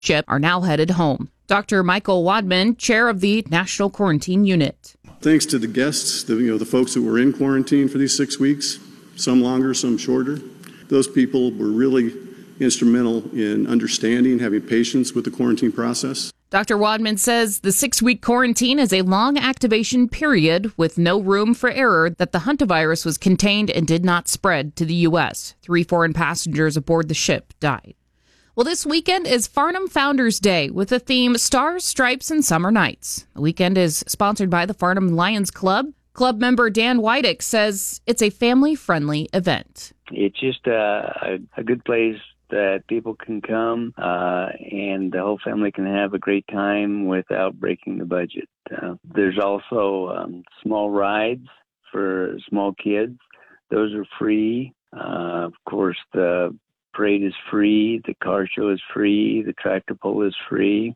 ship are now headed home. Dr. Michael Wadman, chair of the National Quarantine Unit. Thanks to the guests, the folks that were in quarantine for these 6 weeks, some longer, some shorter. Those people were really instrumental in understanding, having patience with the quarantine process. Dr. Wadman says the 6-week quarantine is a long activation period with no room for error that the hantavirus was contained and did not spread to the U.S. 3 foreign passengers aboard the ship died. Well, this weekend is Farnam Founders Day with the theme Stars, Stripes, and Summer Nights. The weekend is sponsored by the Farnam Lions Club. Club member Dan Wydick says it's a family-friendly event. It's just a good place that people can come and the whole family can have a great time without breaking the budget. There's also small rides for small kids. Those are free. Of course, the parade is free. The car show is free. The tractor pull is free.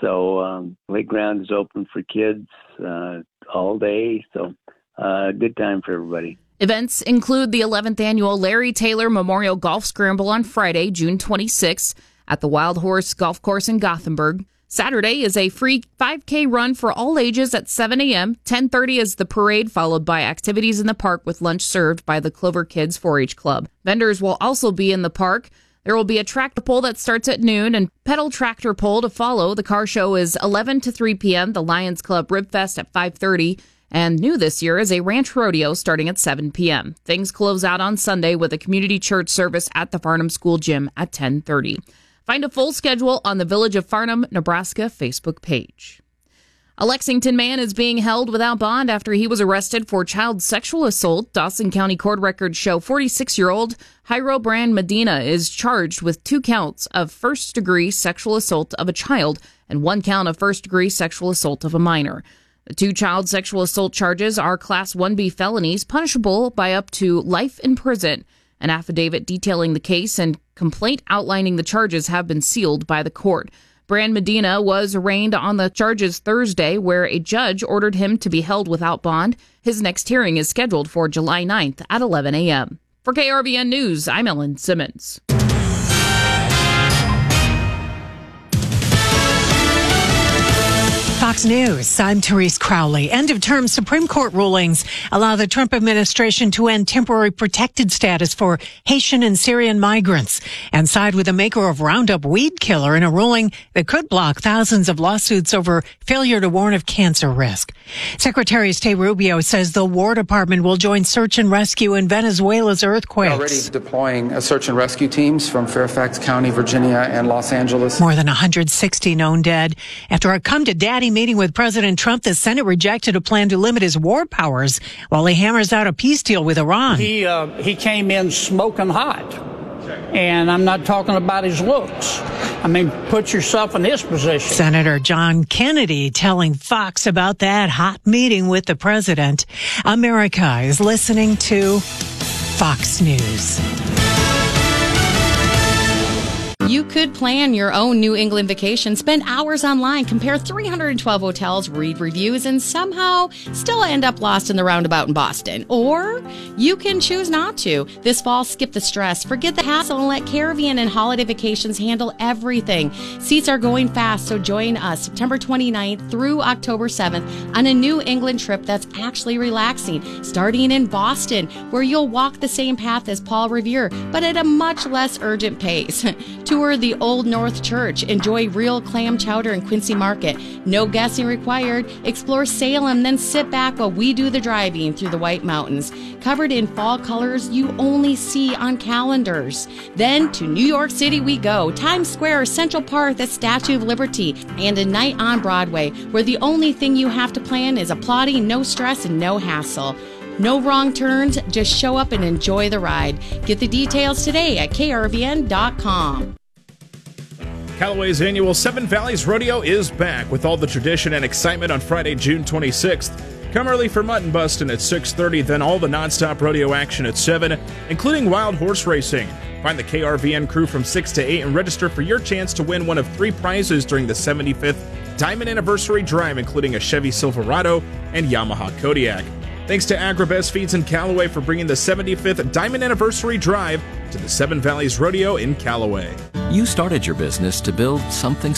So playground is open for kids all day. So good time for everybody. Events include the 11th annual Larry Taylor Memorial Golf Scramble on Friday, June 26th at the Wild Horse Golf Course in Gothenburg. Saturday is a free 5K run for all ages at 7 a.m. 10:30 is the parade, followed by activities in the park with lunch served by the Clover Kids 4-H Club. Vendors will also be in the park. There will be a tractor pull that starts at noon and pedal tractor pull to follow. The car show is 11 to 3 p.m. The Lions Club Rib Fest at 5:30. And new this year is a ranch rodeo starting at 7 p.m. Things close out on Sunday with a community church service at the Farnam School Gym at 10:30. Find a full schedule on the Village of Farnam, Nebraska Facebook page. A Lexington man is being held without bond after he was arrested for child sexual assault. Dawson County court records show 46-year-old Jairo Brand Medina is charged with 2 counts of first-degree sexual assault of a child and 1 count of first-degree sexual assault of a minor. The 2 child sexual assault charges are Class 1B felonies, punishable by up to life in prison. An affidavit detailing the case and complaint outlining the charges have been sealed by the court. Brand Medina was arraigned on the charges Thursday, where a judge ordered him to be held without bond. His next hearing is scheduled for July 9th at 11 a.m. For KRVN News, I'm Ellen Simmons. Fox News, I'm Therese Crowley. End-of-term Supreme Court rulings allow the Trump administration to end temporary protected status for Haitian and Syrian migrants and side with the maker of Roundup weed killer in a ruling that could block thousands of lawsuits over failure to warn of cancer risk. Secretary of State Rubio says the War Department will join search and rescue in Venezuela's earthquakes. Already deploying search and rescue teams from Fairfax County, Virginia, and Los Angeles. More than 160 known dead. After a come-to-daddy meeting with President Trump, the Senate rejected a plan to limit his war powers while he hammers out a peace deal with Iran. He came in smoking hot, and I'm not talking about his looks. I mean, put yourself in his position. Senator John Kennedy telling Fox about that hot meeting with the president. America is listening to Fox News. You could plan your own New England vacation, spend hours online, compare 312 hotels, read reviews, and somehow still end up lost in the roundabout in Boston. Or you can choose not to. This fall, skip the stress, forget the hassle, and let Caribbean and Holiday Vacations handle everything. Seats are going fast, so join us September 29th through October 7th on a New England trip that's actually relaxing, starting in Boston, where you'll walk the same path as Paul Revere, but at a much less urgent pace. Tour the Old North Church. Enjoy real clam chowder in Quincy Market. No guessing required. Explore Salem, then sit back while we do the driving through the White Mountains. Covered in fall colors you only see on calendars. Then to New York City we go. Times Square, Central Park, the Statue of Liberty, and a night on Broadway, where the only thing you have to plan is applauding, no stress, and no hassle. No wrong turns, just show up and enjoy the ride. Get the details today at krvn.com. Callaway's annual Seven Valleys Rodeo is back with all the tradition and excitement on Friday, June 26th. Come early for mutton busting at 6:30, then all the nonstop rodeo action at 7, including wild horse racing. Find the KRVN crew from 6 to 8 and register for your chance to win one of 3 prizes during the 75th Diamond Anniversary Drive, including a Chevy Silverado and Yamaha Kodiak. Thanks to Agribest Feeds in Callaway for bringing the 75th Diamond Anniversary Drive to the Seven Valleys Rodeo in Callaway. You started your business to build something